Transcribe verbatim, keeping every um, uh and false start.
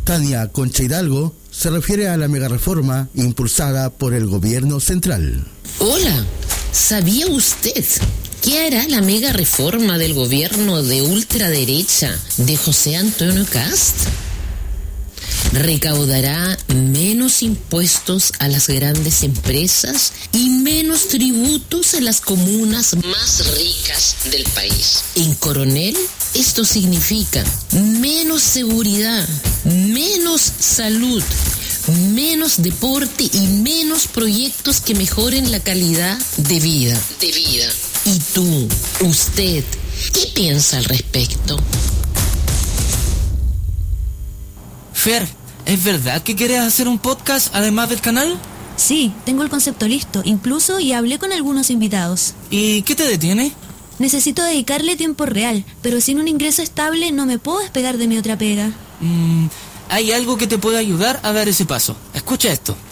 Tania Concha Hidalgo se refiere a la megareforma impulsada por el gobierno central. Hola, ¿sabía usted qué hará la megareforma del gobierno de ultraderecha de José Antonio Kast? Recaudará menos impuestos a las grandes empresas y menos tributos en las comunas más ricas del país. En Coronel, esto significa menos seguridad, menos salud, menos deporte y menos proyectos que mejoren la calidad de vida. De vida. ¿Y tú, usted, qué piensa al respecto? Fer, ¿es verdad que quieres hacer un podcast además del canal? Sí, tengo el concepto listo, incluso y hablé con algunos invitados. ¿Y qué te detiene? Necesito dedicarle tiempo real, pero sin un ingreso estable no me puedo despegar de mi otra pega. Mm, hay algo que te puede ayudar a dar ese paso. Escucha esto.